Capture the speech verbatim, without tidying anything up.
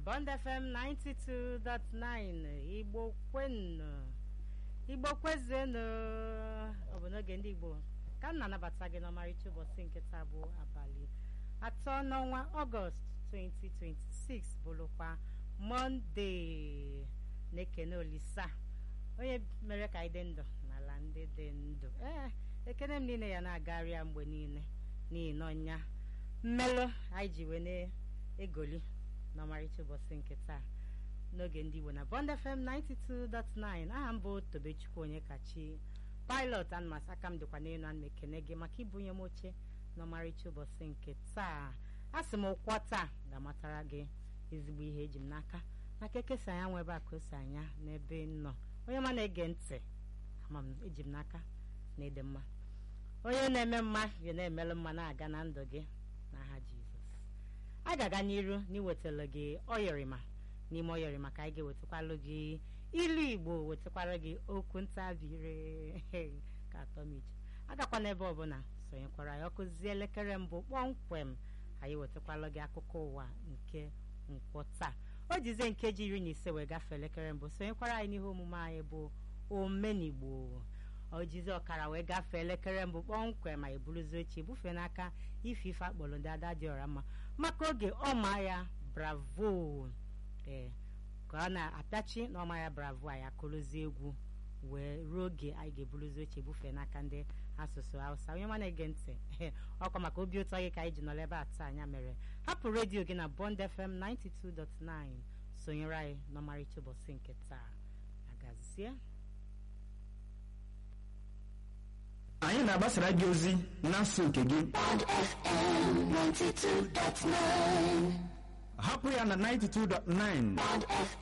Bond F M ninety-two point nine Igbo kwenu Igbo kwezenu ọ bụ n'oge ndị Igbo ka m na-anabata gị n'ọmarịcha ụbọchị nke taa bụ abalị atọ n'ọnwa Ọgọst twenty twenty-six bụrụkwa Mọnde. Na-ekene Olisa onye mere ka anyị dị ndụ n'ala ndị dị ndụ. Ee, ekene m niile ya na-agarị ya mgbe niile n'ihi na ọnya mmelụ anyị ji wee na-egoli n'ọmarịcha ụbọchị nke taa n'oge ndị Igbo na Bond F M ninety-two point nine. Aha m bụ Tobechukwu onye kachi pilot and mas aka m dịkwa n'elu ana ekene gị maka ibunye m oche n'ọmarịcha ụbọchị nke taa. A sị m ụkwọ taa ga-amatara gị ezigbo ihe eji m n'aka maka ekesa anya nwe ebe a ka o si anya n'ebe nọ. Onye ma na-ege ntị ama m eji m n'aka na ịdị mma. Onye na-eme mma ya na-emelụ mma na-aga na ndụ gị n'aha Jizọs. A ga-aga n'iru n'iwetara gị ọyọrịma n'ime ọyọrịma ka anyị ga-ewetakwalụ gị ilu Igbo, wetakwara gị okwu ntabire ka atọ m ije. Agakwa n'ebe ọbụla sonyekwara ya ọkụzie elekere mbụ kpọmkwem anyị wetakwalụ gị akụkọ ụwa nke nkwọ taa. O jize nkeji iri na ise wee gafee elekere mbụ sonyekwara anyị n'ihe omume anyị bụ omenigbo. O jize ọkara wee gafee elekere mbụ kpọmkwem ma eburuzi oche bufee n'aka ife ife akpọrọ ndị ada dị ọra mma maka oge ọma ya bravo. Ee, ka ọ na-apịachi n'ọma ya bravo anyị akụrụzi egwu wee ruo oge anyị ga-eburuzi oche bufee n'aka ndị asụsụ Hausa. Onye ma na-ege ntị ọkwa maka obi ụtọ gị ka anyị ji nọrọ ebe a taa anya mere hapụ redio gị na Bond F M ninety-two point nine sonyere anyị n'ọmarịcha ụbọchị nke taa. Agazie anyị na-agbasara gị ozi n'asụ nke gị Bond F M ninety-two point nine. hapụ ya na ninety-two point nine. Bond F